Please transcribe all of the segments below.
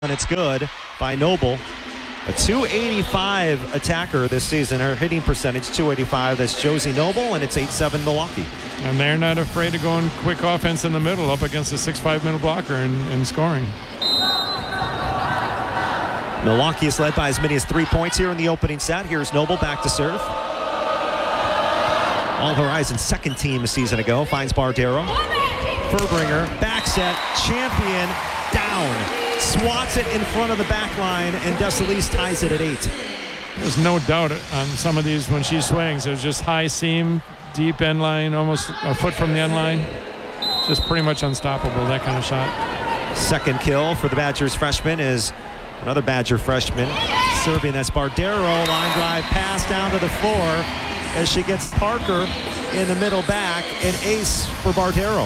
And it's good by Noble. A .285 attacker this season. Her hitting percentage, .285. That's Josie Noble, and it's 8-7 Milwaukee. And they're not afraid of going quick offense in the middle up against a 6'5" middle blocker and scoring. Milwaukee is led by as many as 3 points here in the opening set. Here's Noble back to serve. All Horizon's second team a season ago. Finds Bardero. Furbringer, back set, champion, down. Swats it in front of the back line, and Desalise ties it at 8. There's no doubt on some of these when she swings. There's just high seam, deep end line, almost a foot from the end line. Just pretty much unstoppable, that kind of shot. Second kill for the Badgers freshman is another Badger freshman serving. That's Bardero. Line drive pass down to the floor as she gets Parker in the middle back. An ace for Bardero.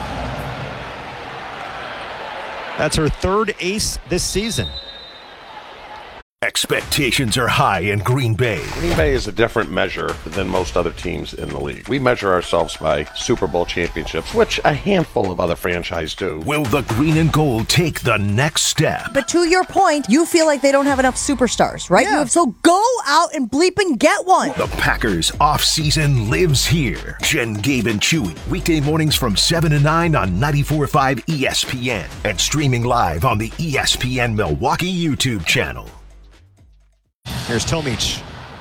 That's her third ace this season. Expectations are high in Green Bay. Green Bay is a different measure than most other teams in the league. We measure ourselves by Super Bowl championships, which a handful of other franchises do. Will the green and gold take the next step? But to your point, you feel like they don't have enough superstars, right? Yeah. So go out and bleep and get one. The Packers off-season lives here. Jen, Gabe, and Chewy. Weekday mornings from 7 to 9 on 94.5 ESPN. And streaming live on the ESPN Milwaukee YouTube channel. Here's Tomic.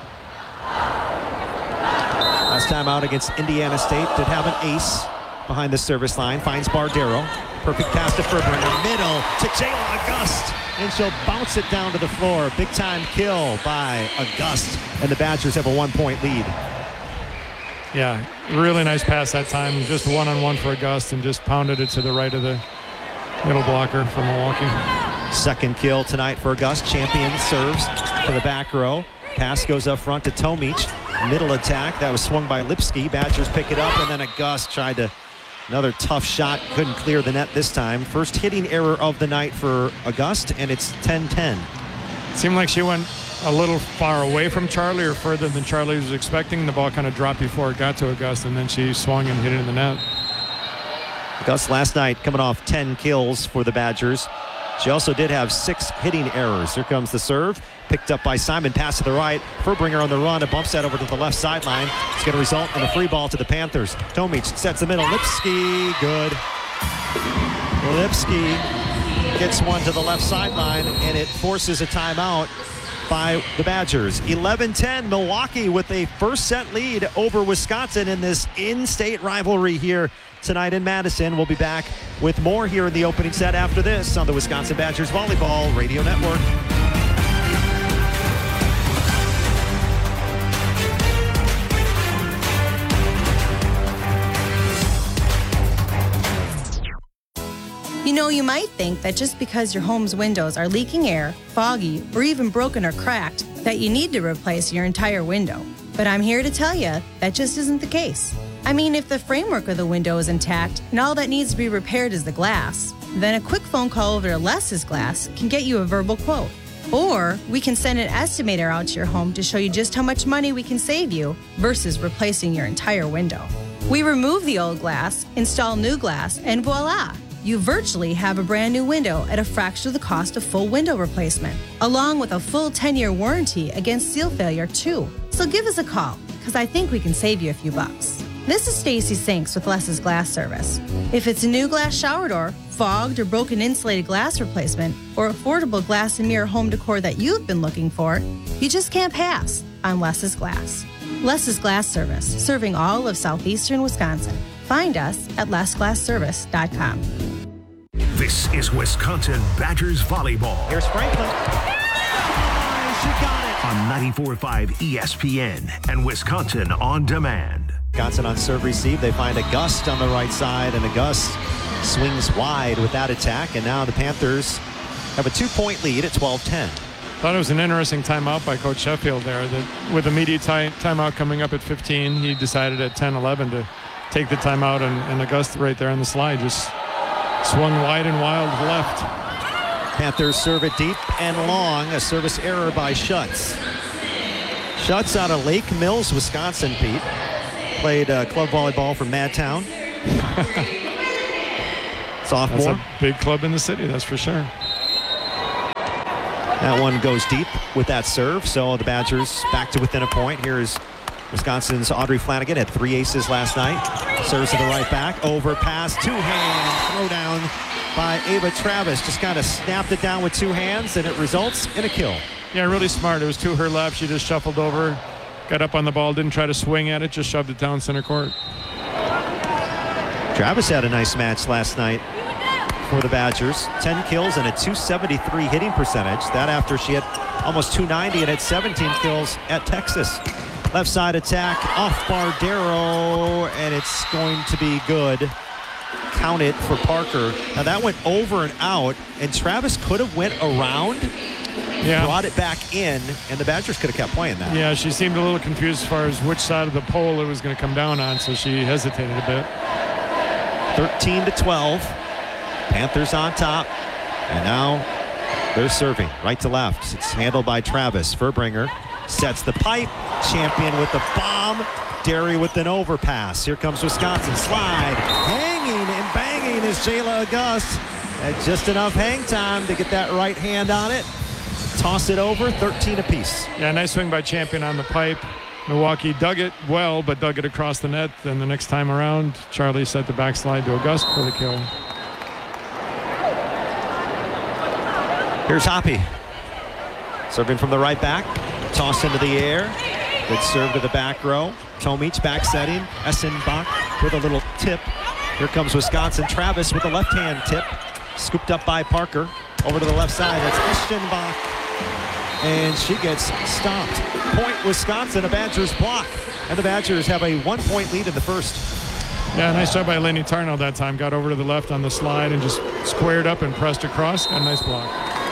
Last time out against Indiana State, did have an ace behind the service line. Finds Bardero. Perfect pass to Furbringer. Middle to Jayla August. And she'll bounce it down to the floor. Big time kill by August. And the Badgers have a 1-point lead. Yeah, really nice pass that time. Just one-on-one for August and just pounded it to the right of the middle blocker for Milwaukee. Second kill tonight for August. Champion serves for the back row. Pass goes up front to Tomic. Middle attack. That was swung by Lipsky. Badgers pick it up, and then August tried to... Another tough shot. Couldn't clear the net this time. First hitting error of the night for August, and it's 10-10. Seemed like she went a little far away from Charlie or further than Charlie was expecting. The ball kind of dropped before it got to August, and then she swung and hit it in the net. August last night coming off 10 kills for the Badgers. She also did have 6 hitting errors. Here comes the serve. Picked up by Simon. Pass to the right. Furbringer on the run. A bump set over to the left sideline. It's going to result in a free ball to the Panthers. Tomic sets the middle. Lipsky. Good. Lipsky gets one to the left sideline, and it forces a timeout by the Badgers. 11-10. Milwaukee with a first set lead over Wisconsin in this in-state rivalry here tonight in Madison. We'll be back with more here in the opening set after this on the Wisconsin Badgers Volleyball Radio Network. You know, you might think that just because your home's windows are leaking air, foggy, or even broken or cracked, that you need to replace your entire window. But I'm here to tell you that just isn't the case. I mean, if the framework of the window is intact and all that needs to be repaired is the glass, then a quick phone call over to Les's Glass can get you a verbal quote. Or we can send an estimator out to your home to show you just how much money we can save you versus replacing your entire window. We remove the old glass, install new glass, and voila! You virtually have a brand new window at a fraction of the cost of full window replacement, along with a full 10-year warranty against seal failure too. So give us a call, because I think we can save you a few bucks. This is Stacy Sinks with Les's Glass Service. If it's a new glass shower door, fogged or broken insulated glass replacement, or affordable glass and mirror home decor that you've been looking for, you just can't pass on Les's Glass. Les's Glass Service, serving all of southeastern Wisconsin. Find us at lesglassservice.com. This is Wisconsin Badgers Volleyball. Here's Franklin. She got it. On 94.5 ESPN and Wisconsin On Demand. Wisconsin on serve receive. They find August on the right side, and August swings wide with that attack. And now the Panthers have a 2-point lead at 12-10. Thought it was an interesting timeout by Coach Sheffield there. That with immediate timeout coming up at 15, he decided at 10-11 to take the timeout, and August right there on the slide just swung wide and wild left. Panthers serve it deep and long. A service error by Schutz. Schutz out of Lake Mills, Wisconsin, Pete. Played club volleyball for Madtown. Sophomore. That's a big club in the city, that's for sure. That one goes deep with that serve, so the Badgers back to within a point. Here's Wisconsin's Audrey Flanagan, had 3 aces last night. Serves to the right back, overpass, two-hand throw down by Ava Travis. Just kind of snapped it down with 2 hands, and it results in a kill. Yeah, really smart. It was to her left. She just shuffled over, got up on the ball, didn't try to swing at it, just shoved it down center court. Travis had a nice match last night for the Badgers. 10 kills and a .273 hitting percentage. That after she had almost .290 and had 17 kills at Texas. Left side attack off Bardero, and it's going to be good. Count it for Parker. Now that went over and out, and Travis could have went around, brought it back in, and the Badgers could have kept playing that. Yeah, she seemed a little confused as far as which side of the pole it was going to come down on, so she hesitated a bit. 13-12. Panthers on top, and now they're serving right to left. It's handled by Travis. Furbringer sets the pipe. Champion with the bomb. Derry with an overpass. Here comes Wisconsin. Slide. Hanging and banging is Jayla August. Had just enough hang time to get that right hand on it. Toss it over. 13 apiece. Yeah, nice swing by Champion on the pipe. Milwaukee dug it well, but dug it across the net. Then the next time around, Charlie set the backslide to August for the kill. Here's Hoppy. Serving from the right back. Toss into the air. Good serve to the back row. Tomic back setting. Essenbach with a little tip. Here comes Wisconsin. Travis with a left-hand tip. Scooped up by Parker. Over to the left side. That's Eschenbach. And she gets stopped. Point Wisconsin. A Badgers block. And the Badgers have a 1-point lead in the first. Yeah, nice job by Lainey Tarnell that time. Got over to the left on the slide and just squared up and pressed across. Got a nice block.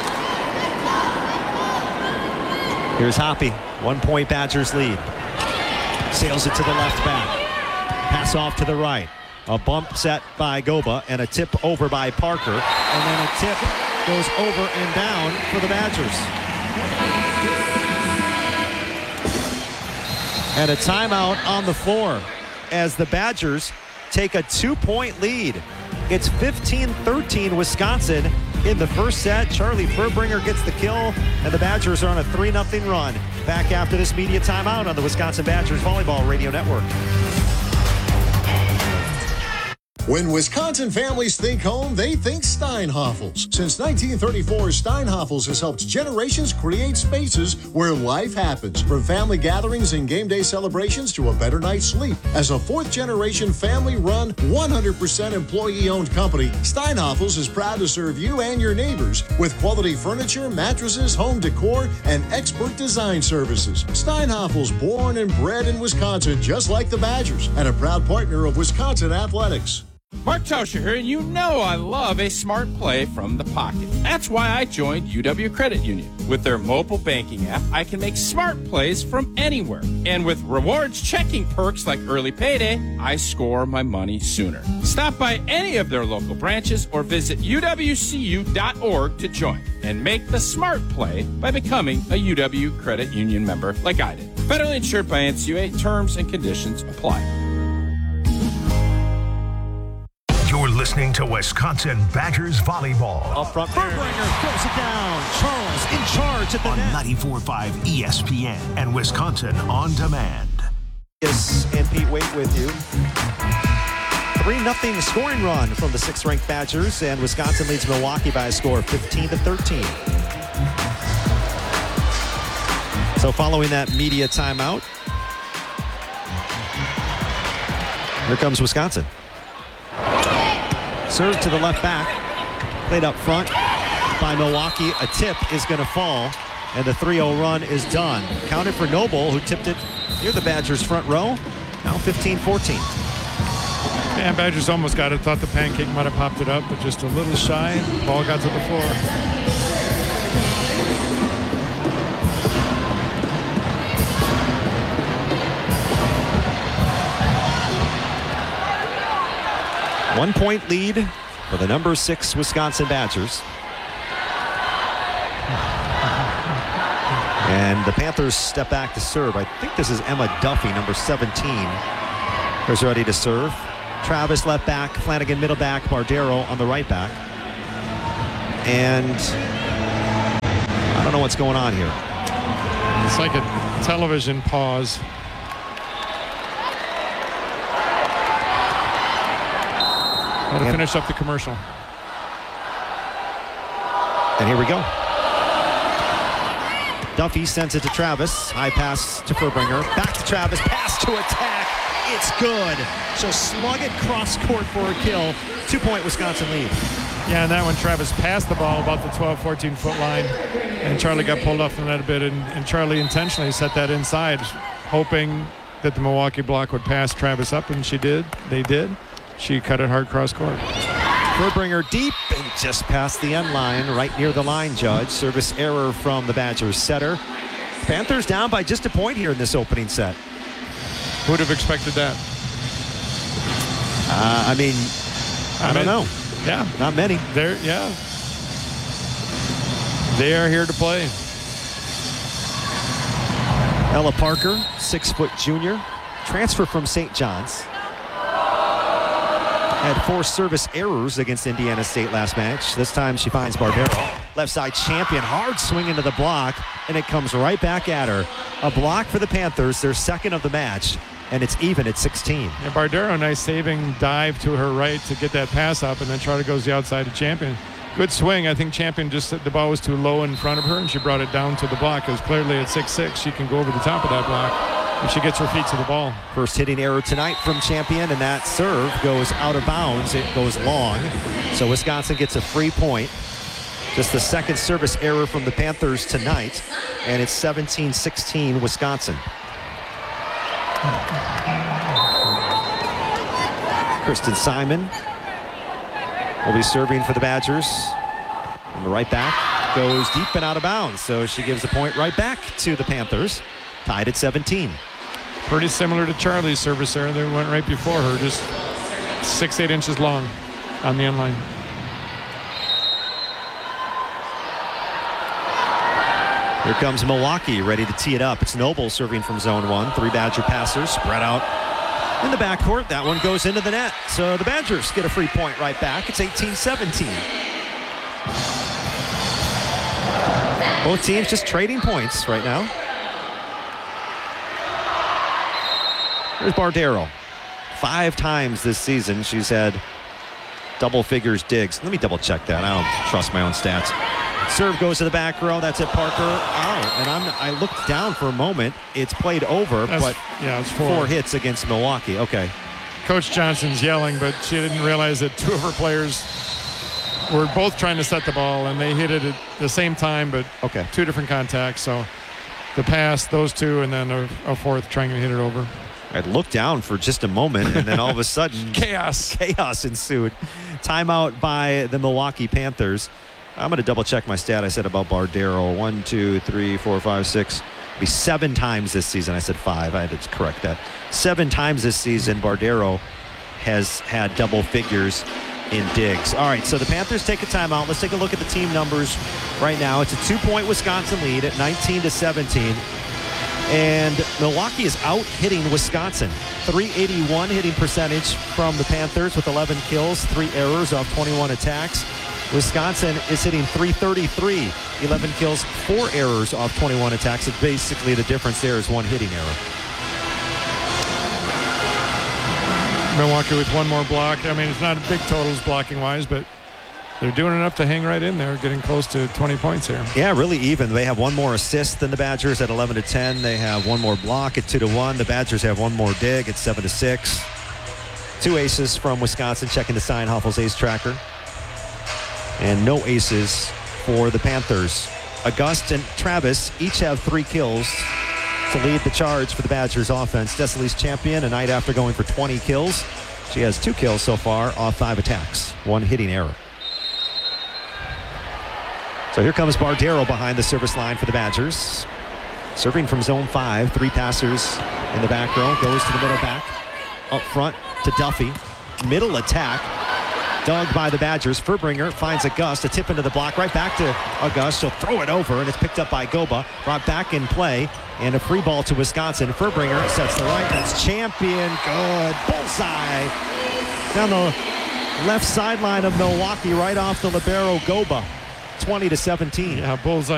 Here's Hoppy. 1-point Badgers lead. Sails it to the left back. Pass off to the right. A bump set by Goba and a tip over by Parker. And then a tip goes over and down for the Badgers. And a timeout on the floor as the Badgers take a 2-point lead. It's 15-13 Wisconsin in the first set. Charlie Furbringer gets the kill, and the Badgers are on a 3-0 run. Back after this media timeout on the Wisconsin Badgers Volleyball Radio Network. When Wisconsin families think home, they think Steinhoffels. Since 1934, Steinhoffels has helped generations create spaces where life happens. From family gatherings and game day celebrations to a better night's sleep. As a fourth-generation family-run, 100% employee-owned company, Steinhoffels is proud to serve you and your neighbors with quality furniture, mattresses, home decor, and expert design services. Steinhoffels, born and bred in Wisconsin, just like the Badgers, and a proud partner of Wisconsin Athletics. Mark Tauscher here, and you know I love a smart play from the pocket. That's why I joined UW Credit Union. With their mobile banking app, I can make smart plays from anywhere. And with rewards checking perks like early payday, I score my money sooner. Stop by any of their local branches or visit uwcu.org to join and make the smart play by becoming a UW Credit Union member like I did. Federally insured by NCUA. Terms and conditions apply. You're listening to Wisconsin Badgers Volleyball. Up front, Furbringer throws it down. Charles in charge at the on net. 94.5 ESPN and Wisconsin On Demand. Yes, and Pete Wade with you. 3-0 scoring run from the 6th-ranked Badgers, and Wisconsin leads Milwaukee by a score of 15-13. So following that media timeout, here comes Wisconsin. Serve to the left back, played up front by Milwaukee. A tip is going to fall, and the 3-0 run is done. Counted for Noble, who tipped it near the Badgers' front row. Now 15-14. Yeah, Badgers almost got it. Thought the pancake might have popped it up, but just a little shy. Ball got to the floor. One-point lead for the number 6 Wisconsin Badgers. And the Panthers step back to serve. I think this is Emma Duffy, number 17, who's ready to serve. Travis left back, Flanagan middle back, Bardero on the right back. And I don't don't know what's going on here. It's like a television pause. To finish up the commercial. And here we go. Duffy sends it to Travis. High pass to Furbringer. Back to Travis. Pass to attack. It's good. She'll slug it cross court for a kill. 2-point Wisconsin lead. Yeah, and that one, Travis passed the ball about the 12, 14-foot line, and Charlie got pulled off the net a bit, and Charlie intentionally set that inside, hoping that the Milwaukee block would pass Travis up, and she did. They did. She cut it hard cross court. Furbringer deep and just past the end line, right near the line judge. Service error from the Badgers setter. Panthers down by just a point here in this opening set. Who would have expected that? I don't know. Yeah. Not many. They are here to play. Ella Parker, 6-foot junior, transfer from St. John's. Had 4 service errors against Indiana State last match. This time she finds Bardero. Left side champion, hard swing into the block, and it comes right back at her. A block for the Panthers, their second of the match, and it's even at 16. Yeah, Bardero, nice saving dive to her right to get that pass up, and then Charlie goes the outside to Champion. Good swing. I think Champion the ball was too low in front of her, and she brought it down to the block. It was clearly at 6'6". She can go over the top of that block if she gets her feet to the ball. First hitting error tonight from Champion, and that serve goes out of bounds. It goes long. So Wisconsin gets a free point. Just the second service error from the Panthers tonight, and it's 17-16 Wisconsin. Kristen Simon will be serving for the Badgers. And the right back goes deep and out of bounds, so she gives the point right back to the Panthers, tied at 17. Pretty similar to Charlie's service error that went right before her, just 6-8 inches long on the end line. Here comes Milwaukee, ready to tee it up. It's Noble serving from zone 1. 3 Badger passers spread out in the backcourt. That one goes into the net. So the Badgers get a free point right back. It's 18-17. Both teams just trading points right now. Here's Bardero. 5 times this season she's had double figures digs. Let me double check that. I don't trust my own stats. Serve goes to the back row. That's at Parker. Oh, and I looked down for a moment. It's played over, but it's 4 hits against Milwaukee. Okay. Coach Johnson's yelling, but she didn't realize that 2 of her players were both trying to set the ball, and they hit it at the same time, but 2 different contacts. So the pass, those 2, and then a 4th trying to hit it over. I looked down for just a moment, and then all of a sudden chaos ensued. Timeout by the Milwaukee Panthers. I'm going to double check my stat I said about Bardero. 1, 2, 3, 4, 5, 6. Be 7 times this season. I said 5. I had to correct that. 7 times this season, Bardero has had double figures in digs. All right, so the Panthers take a timeout. Let's take a look at the team numbers right now. It's a 2-point Wisconsin lead at 19-17. And Milwaukee is out hitting Wisconsin. .381 hitting percentage from the Panthers with 11 kills, 3 errors off 21 attacks. Wisconsin is hitting .333, 11 kills, 4 errors off 21 attacks. And basically the difference there is 1 hitting error. Milwaukee with 1 more block. I mean, it's not big totals blocking-wise, but they're doing enough to hang right in there, getting close to 20 points here. Yeah, really even. They have 1 more assist than the Badgers at 11-10. They have 1 more block at 2-1. The Badgers have 1 more dig at 7-6. 2 aces from Wisconsin, checking the Steinhaffel's ace tracker. And no aces for the Panthers. August and Travis each have 3 kills to lead the charge for the Badgers offense. Desalise Champion, a night after going for 20 kills. She has 2 kills so far off 5 attacks, 1 hitting error. So here comes Bardero behind the service line for the Badgers. Serving from zone 5, 3 passers in the back row. Goes to the middle back. Up front to Duffy. Middle attack. Dug by the Badgers. Furbringer finds August. A tip into the block. Right back to August. She'll throw it over, and it's picked up by Goba. Brought back in play. And a free ball to Wisconsin. Furbringer sets the right. That's Champion. Good. Bullseye. Down the left sideline of Milwaukee, right off the libero Goba. 20-17. Yeah, bullseye.